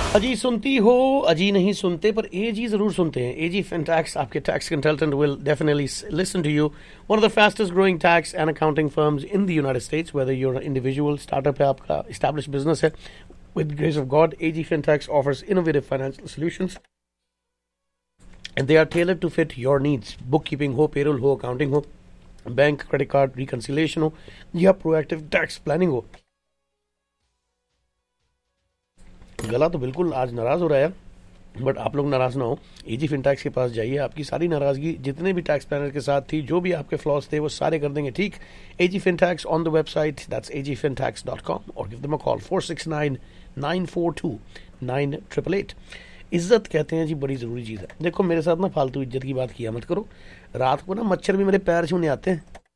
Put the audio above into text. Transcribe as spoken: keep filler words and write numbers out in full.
अजी सुनती हो, अजी नहीं सुनते, पर एजी जरूर सुनते हैं. एजी फिनटैक्स आपके tax consultant will definitely listen to you. One of the fastest growing tax and accounting firms in the United states. Weather your individual startup है, आपका एस्टैब्लिश बिजनेस है, with grace of God, A G Fintax offers innovative financial solutions, and they are tailored to fit your needs. Bookkeeping हो, payroll हो, accounting हो, bank credit card reconciliation हो, या proactive tax planning हो. गला तो बिल्कुल आज नाराज हो रहा है, बट आप लोग नाराज ना हो. एजी फिनटैक्स के पास जाइए, आपकी सारी नाराजगी जितने भी टैक्स प्लानर के साथ थी, जो भी आपके फ्लॉज थे, वो सारे कर देंगे ठीक. एजी फिनटैक्स on the website, that's a ji फिनटैक्स dot com, और give them a call four six nine nine four to nine triple eight. इज्जत कहते हैं जी, बड़ी ज़रूरी चीज़ है. देखो मेरे साथ ना फालतू इज्जत की बात किया मत करो. रात को ना मच्छर भी मेरे पैर छूने आते हैं.